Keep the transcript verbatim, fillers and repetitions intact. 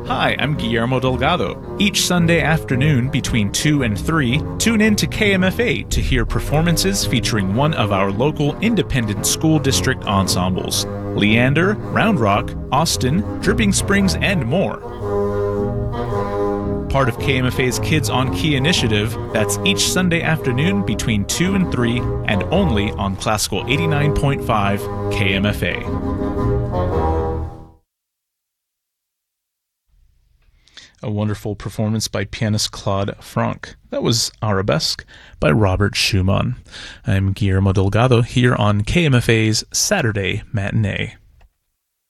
Hi, I'm Guillermo Delgado. Each Sunday afternoon between two and three, tune in to K M F A to hear performances featuring one of our local independent school district ensembles: Leander, Round Rock, Austin, Dripping Springs, and more. Part of K M F A's Kids on Key initiative, that's each Sunday afternoon between two and three, and only on Classical eighty-nine point five K M F A. A wonderful performance by pianist Claude Franck. That was Arabesque by Robert Schumann. I'm Guillermo Delgado here on K M F A's Saturday Matinee.